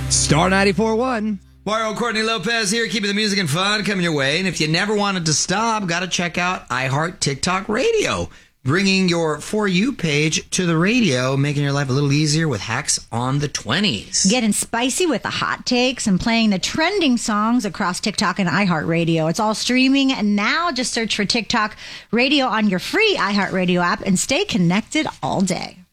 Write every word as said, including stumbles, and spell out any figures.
Star ninety-four point one. Mario Courtney Lopez here, keeping the music and fun coming your way. And if you never wanted to stop, got to check out iHeart TikTok Radio, bringing your For You page to the radio, making your life a little easier with hacks on the twenties. Getting spicy with the hot takes and playing the trending songs across TikTok and iHeart Radio. It's all streaming, and now just search for TikTok Radio on your free iHeart Radio app and stay connected all day.